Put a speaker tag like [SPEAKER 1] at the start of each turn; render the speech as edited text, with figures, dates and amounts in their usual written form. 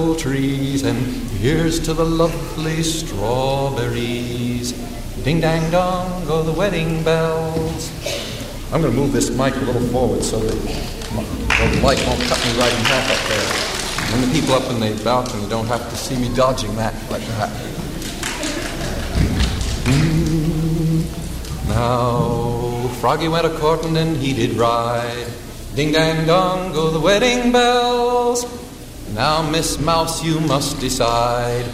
[SPEAKER 1] trees, and here's to the lovely strawberries. Ding-dang-dong go the wedding bells. I'm going to move this mic a little forward so that the light won't cut me right in half up there. And the people up in the balcony don't have to see me dodging that like that. Now, Froggy went a-courting and he did ride. Ding-dang-dong go the wedding bells. Now, Miss Mouse, you must decide.